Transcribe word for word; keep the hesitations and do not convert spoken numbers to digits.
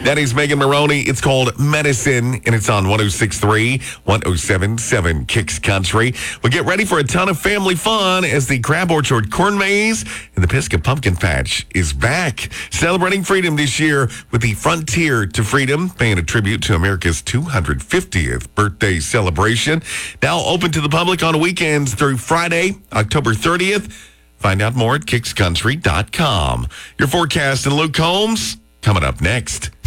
That is Megan Maroney. It's called Medicine, and it's on one oh six point three, one oh seven point seven Kicks Country. We get ready for a ton of family fun as the Crab Orchard Corn Maze and the Pisgah Pumpkin Patch is back. Celebrating freedom this year with the Frontier to Freedom, paying a tribute to America's two hundred fiftieth birthday celebration. Now open to the public on weekends through Friday, October thirtieth. Find out more at kicks country dot com. Your forecast and Luke Combs coming up next.